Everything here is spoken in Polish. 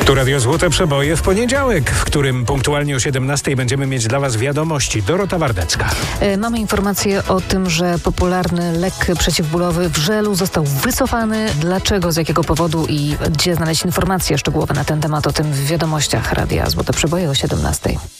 Tu Radio Złote Przeboje w poniedziałek, w którym punktualnie o 17:00 będziemy mieć dla Was wiadomości. Dorota Wardecka. Mamy informację o tym, że popularny lek przeciwbólowy w żelu został wycofany. Dlaczego, z jakiego powodu i gdzie znaleźć informacje szczegółowe na ten temat, o tym w wiadomościach Radia Złote Przeboje o 17:00.